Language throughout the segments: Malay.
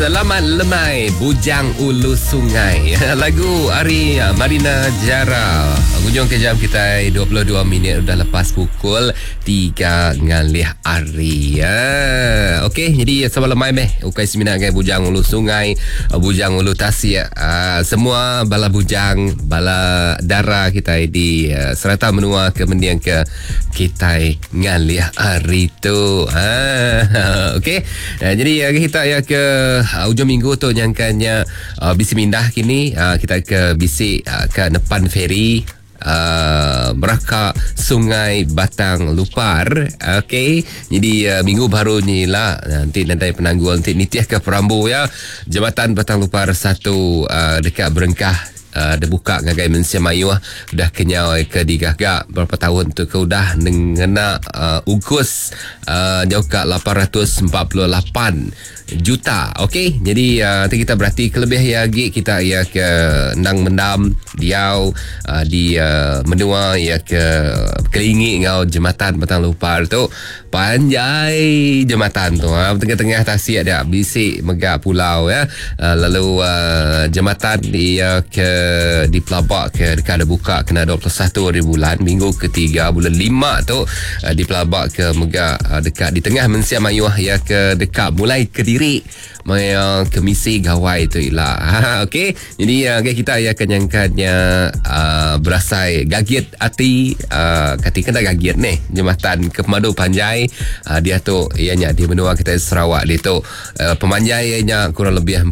Selamat lemai Bujang Ulu Sungai. Lagu Ari Marina Jara. Hujung kejam kita 22 minit dah lepas pukul 3 ngalih hari. Okey, jadi selamat lemai meh. Ukai seminat gai Bujang Ulu Sungai, Bujang Ulu Tasik. Semua bala bujang, bala dara kita di serata menua ke mendiang ke kita ngalih hari tu. Okey. Jadi kita ya ke hujung minggu tu nyangkanya bisi mindah kini kita ke bisi ke depan feri Meraka Sungai Batang Lupar. Okey, jadi minggu baru ni lah nanti penanggul nanti nitiah ke Perambu ya. Jambatan Batang Lupar 1 dekat Berengkah dah buka ngagai Malaysia Melayu dah kenyau ke digagak berapa tahun tu ke udah ngena ugus jauh ke 848 juta. Okey, jadi nanti kita berarti kelebih lagi kita ya ke nang mendam diau di menua ya ke kelingi ngau jembatan Batang Lupar tu panjai jembatan tu tengah-tengah tasik ada bisik megak pulau ya. Lalu jembatan dia ke di Pelabak ke dekat ada buka kena 21 hari bulan minggu ketiga bulan 5 tu di Pelabak ke megak dekat di tengah Malaysia Melayu ya ke dekat mulai Kediri maya ke misi gawai tu ialah. Okey, jadi kita ya kenyangkannya berasai gagit hati ketika dah gagit ni jembatan ke Pemadu Panjai dia tu ianya di benua kita Sarawak dia tu pemanjainya kurang lebih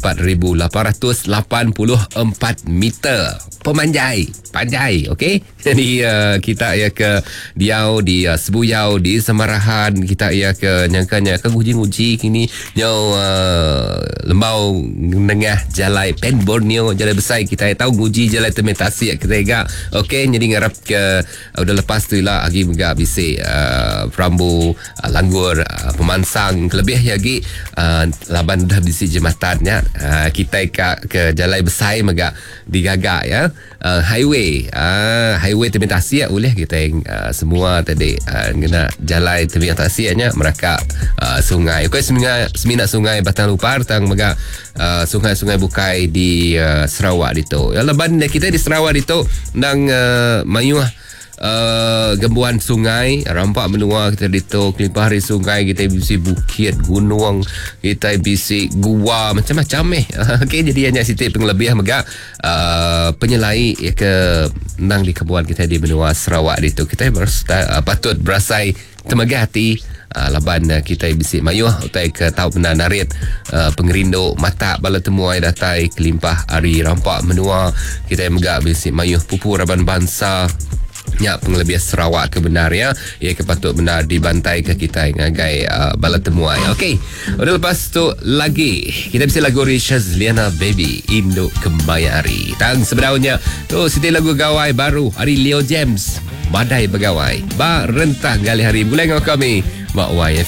4,884 meter pemanjai panjai. Okey, jadi kita ya ke diau di Sebuyau di Semarahan kita ya ke nyangkanya ke nguji-nguji kini nyau lembau nengah jalai Pen Borneo jalai besar kita tahu nguji jalai tementasi kita gak. Okey, jadi ngarap ke udah lepas tu lah lagi megak bisik Perambu Langgur Pemansang kelebih lagi laban dah bisik jembatannya kita ke jalai besar megak digagak ya. Highway tementasi boleh kita semua tadi kena jalai tementasinya mereka sungai. Okey, seminat sungai Batang Lupar tang megak sungai-sungai bukai di Sarawak itu. Ya leban kita di Sarawak itu nang mayuh gembuan sungai rampak menua kita dito kelimpah hari sungai kita bisi bukit gunung kita bisi gua macam-macam okey, jadi hanya sitik penglebih megak penyelai ke nang di kebuan kita di benua Sarawak dito kita patut berasai temagah hati laban kita bisi mayuh utai ke tahu benar narit pengerindo mata bala temuai datai kelimpah hari rampak menua kita megak bisi mayuh pupu raban bangsa nya penglebih Sarawak ke benar ya ke patut benar dibantai ke kita ngagai bala temuai. Okey, udah lepas tu lagi kita bisa lagu Richard Liana Baby Indo Kembayari tang sebenarnya tu siti lagu gawai baru hari Leo James Badai Begawai ba rentah gali hari boleh ngau kami Mak YF